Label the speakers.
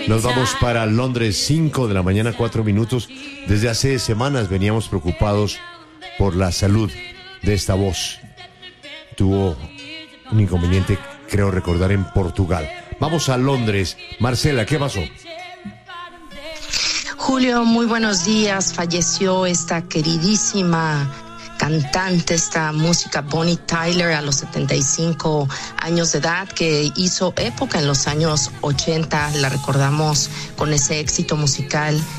Speaker 1: Nos vamos para Londres, 5 de la mañana, 4 minutos. Desde hace semanas veníamos preocupados por la salud de esta voz. Tuvo un inconveniente, creo recordar, en Portugal. Vamos a Londres. Marcela, ¿qué pasó?
Speaker 2: Julio, muy buenos días. Falleció esta queridísima cantante, esta música, Bonnie Tyler, a los 75 años de edad, que hizo época en los años 80. La recordamos con ese éxito musical